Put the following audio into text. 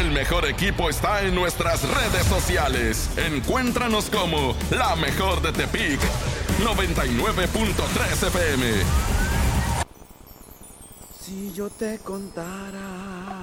El mejor equipo está en nuestras redes sociales. Encuéntranos como La Mejor de Tepic 99.3 FM. Si yo te contara